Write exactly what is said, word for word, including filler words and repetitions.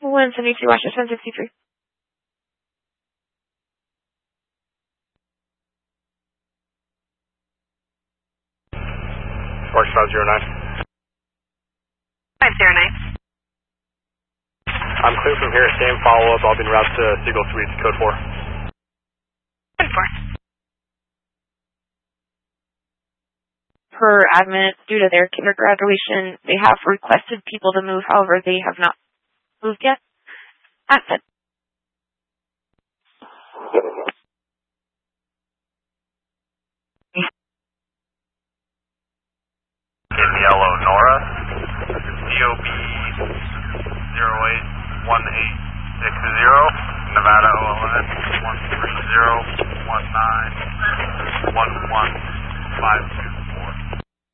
one seventy-two, Washington sixty-three. March five zero nine. five zero nine. I'm clear from here. Same follow-up. I'll be en route to Siegel Suites, code four. Code four. Per admin, due to their kinder graduation, they have requested people to move, however, they have not moved yet. Asset. In yellow, Nora, D O B zero eight one eight six zero, Nevada O L N one three zero one nine one one five two.